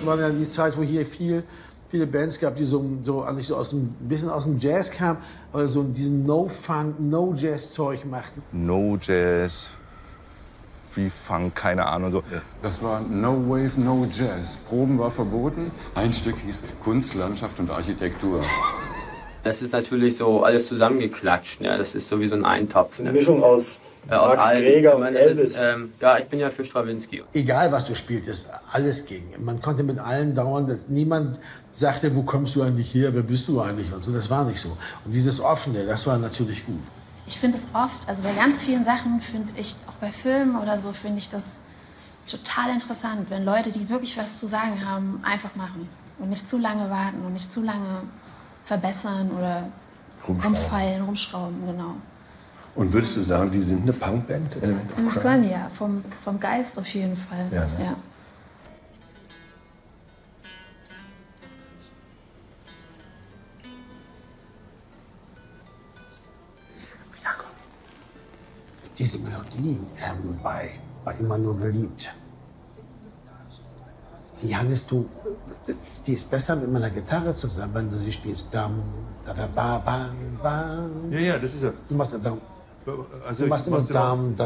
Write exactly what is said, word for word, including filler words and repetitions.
war ja die Zeit, wo hier viel, viele Bands gab, die so, so eigentlich so aus dem, ein bisschen aus dem Jazz kamen, aber so diesen No-Funk, No-Jazz-Zeug machten. No-Jazz, wie Funk, keine Ahnung. So. Ja. Das war No Wave, No Jazz. Proben war verboten. Ein Stück hieß Kunst, Landschaft und Architektur. Das ist natürlich so alles zusammengeklatscht. Ne? Das ist so wie so ein Eintopf. Ne? Eine Mischung aus äh, aus Max allen. Greger und meine, das Elvis. Ist, ähm, ja, ich bin ja für Stravinsky. Egal, was du spieltest, alles ging. Man konnte mit allen dauern, dass niemand sagte, wo kommst du eigentlich her, wer bist du eigentlich und so. Das war nicht so. Und dieses Offene, das war natürlich gut. Ich finde es oft, also bei ganz vielen Sachen finde ich, auch bei Filmen oder so, finde ich das total interessant, wenn Leute, die wirklich was zu sagen haben, einfach machen und nicht zu lange warten und nicht zu lange verbessern oder Rumschrauben. rumfeilen, rumschrauben, genau. Und würdest du sagen, die sind eine Punkband? Element of Crime? Crime, ja, vom, vom Geist auf jeden Fall. Ja, ne? Ja. Diese Melodie ähm, bei, bei Immer nur geliebt, die hattest du, die ist besser mit meiner Gitarre zusammen, wenn du sie spielst. Dam, da, da, ba, ba, ba. Ja, ja, das ist ja. Du machst, dam, Also du machst immer mach's immer- Dam, da,